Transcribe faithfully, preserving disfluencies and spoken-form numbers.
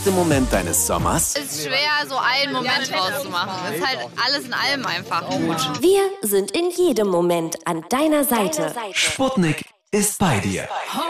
beste Moment deines Sommers? Es ist schwer, so einen Moment rauszumachen. Es ist halt alles in allem einfach gut. Wir sind in jedem Moment an deiner Seite. Sputnik ist bei dir.